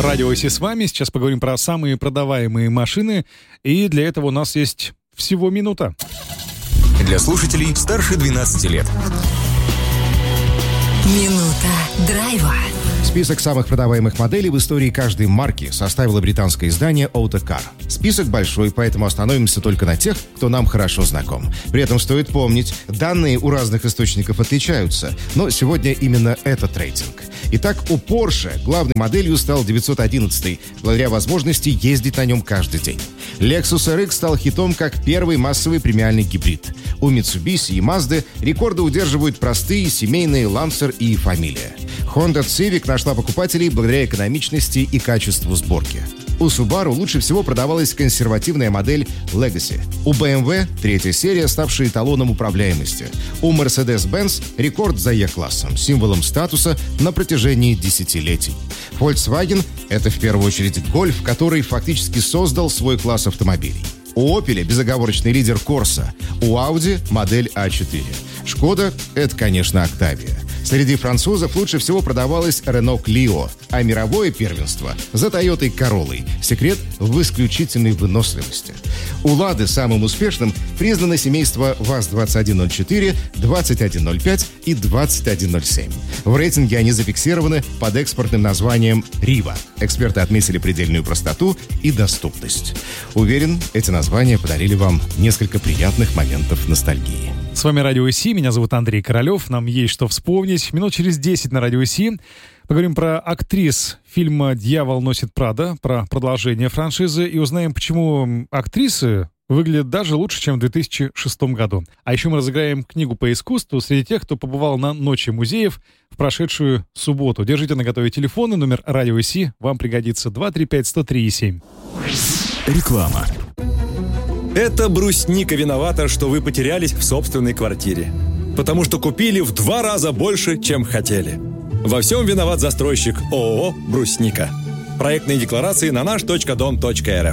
Радио Оси с вами. Сейчас поговорим про самые продаваемые машины. И для этого у нас есть всего минута. Для слушателей старше 12 лет. Минута драйва. Список самых продаваемых моделей в истории каждой марки составило британское издание Autocar. Список большой, поэтому остановимся только на тех, кто нам хорошо знаком. При этом стоит помнить, данные у разных источников отличаются, но сегодня именно этот рейтинг. Итак, у Porsche главной моделью стал 911, благодаря возможности ездить на нем каждый день. Lexus RX стал хитом как первый массовый премиальный гибрид. У Mitsubishi и Mazda рекорды удерживают простые семейные Lancer и Familia. Honda Civic нашла покупателей благодаря экономичности и качеству сборки. У Subaru лучше всего продавалась консервативная модель Legacy. У BMW третья серия, ставшая эталоном управляемости. У Mercedes-Benz рекорд за E-классом, символом статуса на протяжении десятилетий. Volkswagen — это в первую очередь гольф, который фактически создал свой класс автомобилей. У Opel безоговорочный лидер Corsa. У Audi модель A4. Шкода — это, конечно, Octavia. Среди французов лучше всего продавалась Renault Clio, а мировое первенство за Toyota Corolla. Секрет в исключительной выносливости. У Lada самым успешным признано семейство ВАЗ-2104, 2105 и 2107. В рейтинге они зафиксированы под экспортным названием Riva. Эксперты отметили предельную простоту и доступность. Уверен, эти названия подарили вам несколько приятных моментов ностальгии. С вами Радио Оси, меня зовут Андрей Королев, нам есть что вспомнить. Минут через 10 на Радио Оси поговорим про актрис фильма «Дьявол носит Прада», про продолжение франшизы и узнаем, почему актрисы выглядят даже лучше, чем в 2006 году. А еще мы разыграем книгу по искусству среди тех, кто побывал на Ночи музеев в прошедшую субботу. Держите наготове телефоны, номер Радио Оси вам пригодится 235-103-7. Реклама. Это брусника виновата, что вы потерялись в собственной квартире. Потому что купили в 2 раза больше, чем хотели. Во всем виноват застройщик ООО «Брусника». Проектные декларации на наш.дом.рф.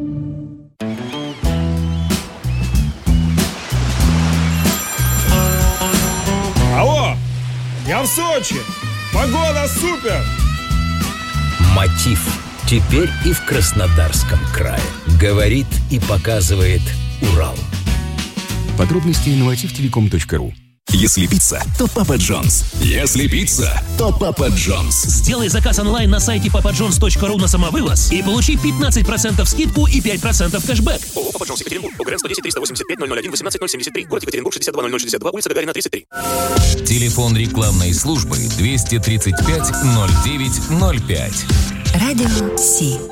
Алло! Я в Сочи! Погода супер! Мотив. Теперь и в Краснодарском крае. Говорит и показывает Урал. Подробности на motivtelecom.ru. Если пицца, то Папа Джонс. Если пицца, то Папа Джонс. Сделай заказ онлайн на сайте papajohns.ru на самовывоз и получи 15% скидку и 5% кэшбэк. ООО «Папа Джонс», Екатеринбург, УГРН 110 385 001 18 073, город Екатеринбург, 62 0062, улица Гагарина, 33. Телефон рекламной службы 235 09 05. Радио Си.